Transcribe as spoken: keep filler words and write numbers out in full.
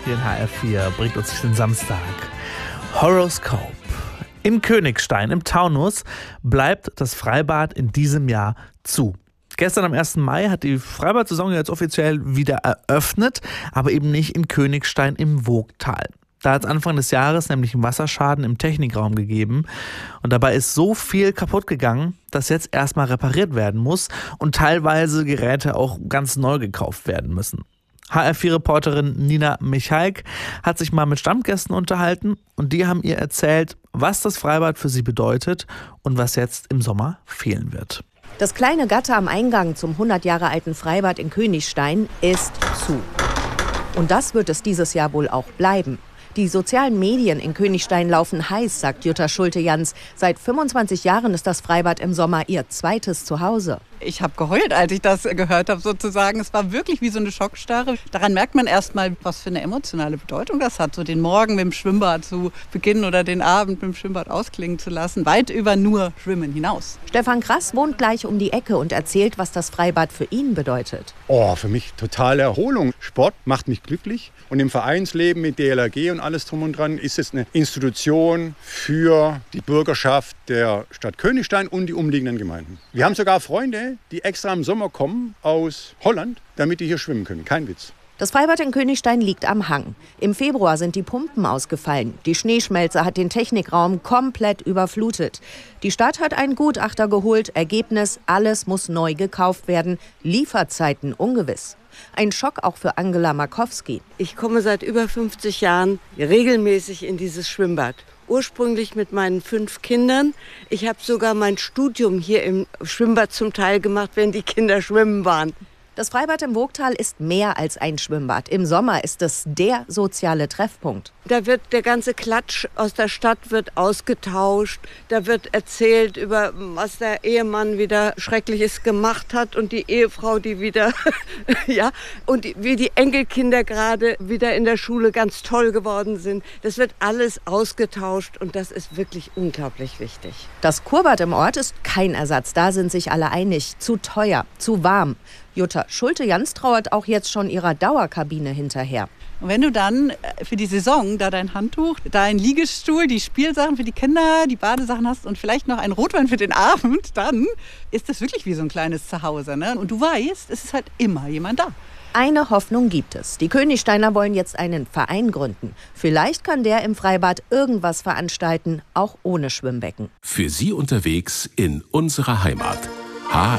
hier in H R vier bringt uns den Samstag. Horoskop. In Königstein im Taunus bleibt das Freibad in diesem Jahr zu. Gestern am ersten Mai hat die Freibad-Saison jetzt offiziell wieder eröffnet, aber eben nicht in Königstein im Voigtal. Da hat es Anfang des Jahres nämlich einen Wasserschaden im Technikraum gegeben und dabei ist so viel kaputt gegangen, dass jetzt erstmal repariert werden muss und teilweise Geräte auch ganz neu gekauft werden müssen. H R vier-Reporterin Nina Michalk hat sich mal mit Stammgästen unterhalten und die haben ihr erzählt, was das Freibad für sie bedeutet und was jetzt im Sommer fehlen wird. Das kleine Gatter am Eingang zum hundert Jahre alten Freibad in Königstein ist zu. Und das wird es dieses Jahr wohl auch bleiben. Die sozialen Medien in Königstein laufen heiß, sagt Jutta Schulte-Jans. Seit fünfundzwanzig Jahren ist das Freibad im Sommer ihr zweites Zuhause. Ich habe geheult, als ich das gehört habe sozusagen. Es war wirklich wie so eine Schockstarre. Daran merkt man erst mal, was für eine emotionale Bedeutung das hat, so den Morgen mit dem Schwimmbad zu beginnen oder den Abend mit dem Schwimmbad ausklingen zu lassen. Weit über nur Schwimmen hinaus. Stefan Krass wohnt gleich um die Ecke und erzählt, was das Freibad für ihn bedeutet. Oh, für mich totale Erholung. Sport macht mich glücklich. Und im Vereinsleben mit D L R G und alles drum und dran ist es eine Institution für die Bürgerschaft der Stadt Königstein und die umliegenden Gemeinden. Wir haben sogar Freunde, die extra im Sommer kommen aus Holland, damit die hier schwimmen können. Kein Witz. Das Freibad in Königstein liegt am Hang. Im Februar sind die Pumpen ausgefallen. Die Schneeschmelze hat den Technikraum komplett überflutet. Die Stadt hat einen Gutachter geholt. Ergebnis, alles muss neu gekauft werden. Lieferzeiten ungewiss. Ein Schock auch für Angela Markowski. Ich komme seit über fünfzig Jahren regelmäßig in dieses Schwimmbad. Ursprünglich mit meinen fünf Kindern. Ich habe sogar mein Studium hier im Schwimmbad zum Teil gemacht, wenn die Kinder schwimmen waren. Das Freibad im Voigtal ist mehr als ein Schwimmbad. Im Sommer ist es der soziale Treffpunkt. Da wird der ganze Klatsch aus der Stadt wird ausgetauscht. Da wird erzählt über, was der Ehemann wieder Schreckliches gemacht hat und die Ehefrau, die wieder, ja, und die, wie die Enkelkinder gerade wieder in der Schule ganz toll geworden sind. Das wird alles ausgetauscht und das ist wirklich unglaublich wichtig. Das Kurbad im Ort ist kein Ersatz. Da sind sich alle einig. Zu teuer, zu warm. Jutta Schulte-Jans trauert auch jetzt schon ihrer Dauerkabine hinterher. Und wenn du dann für die Saison da dein Handtuch, dein Liegestuhl, die Spielsachen für die Kinder, die Badesachen hast und vielleicht noch einen Rotwein für den Abend, dann ist das wirklich wie so ein kleines Zuhause, ne? Und du weißt, es ist halt immer jemand da. Eine Hoffnung gibt es. Die Königsteiner wollen jetzt einen Verein gründen. Vielleicht kann der im Freibad irgendwas veranstalten, auch ohne Schwimmbecken. Für Sie unterwegs in unserer Heimat. H